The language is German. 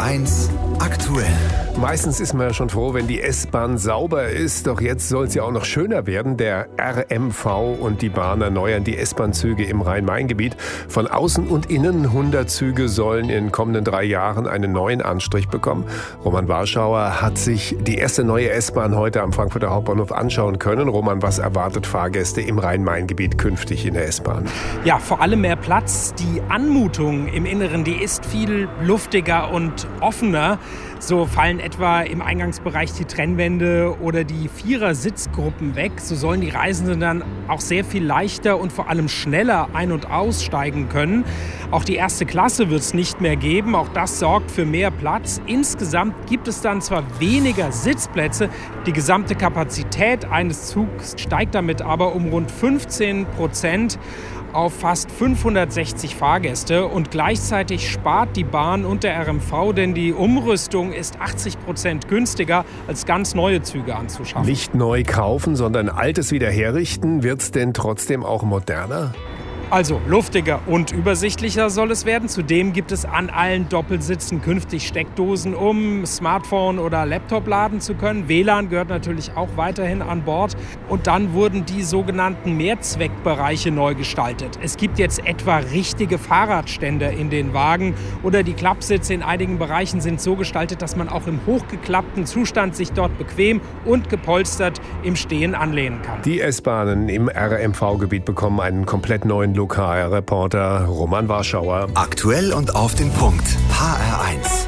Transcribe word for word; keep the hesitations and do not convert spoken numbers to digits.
eins aktuell. Meistens ist man ja schon froh, wenn die S-Bahn sauber ist. Doch jetzt soll sie auch noch schöner werden. Der R M V und die Bahn erneuern die S-Bahn-Züge im Rhein-Main-Gebiet. Von außen und innen hundert Züge sollen in den kommenden drei Jahren einen neuen Anstrich bekommen. Roman Warschauer hat sich die erste neue S-Bahn heute am Frankfurter Hauptbahnhof anschauen können. Roman, was erwartet Fahrgäste im Rhein-Main-Gebiet künftig in der S-Bahn? Ja, vor allem mehr Platz. Die Anmutung im Inneren, die ist viel luftiger und offener. So fallen etwa im Eingangsbereich die Trennwände oder die Vierer-Sitzgruppen weg. So sollen die Reisenden dann auch sehr viel leichter und vor allem schneller ein- und aussteigen können. Auch die erste Klasse wird es nicht mehr geben. Auch das sorgt für mehr Platz. Insgesamt gibt es dann zwar weniger Sitzplätze, die gesamte Kapazität eines Zugs steigt damit aber um rund fünfzehn Prozent auf fast fünfhundertsechzig Fahrgäste. Und gleichzeitig spart die Bahn und der R M V, denn die Umrüstung ist achtzig Prozent günstiger, als ganz neue Züge anzuschaffen. Nicht neu kaufen, sondern Altes wieder herrichten. Wird's denn trotzdem auch moderner? Also luftiger und übersichtlicher soll es werden. Zudem gibt es an allen Doppelsitzen künftig Steckdosen, um Smartphone oder Laptop laden zu können. W L A N gehört natürlich auch weiterhin an Bord. Und dann wurden die sogenannten Mehrzweckbereiche neu gestaltet. Es gibt jetzt etwa richtige Fahrradständer in den Wagen oder die Klappsitze in einigen Bereichen sind so gestaltet, dass man auch im hochgeklappten Zustand sich dort bequem und gepolstert im Stehen anlehnen kann. Die S-Bahnen im R M V-Gebiet bekommen einen komplett neuen Lokalreporter Roman Warschauer. Aktuell und auf den Punkt. H R eins.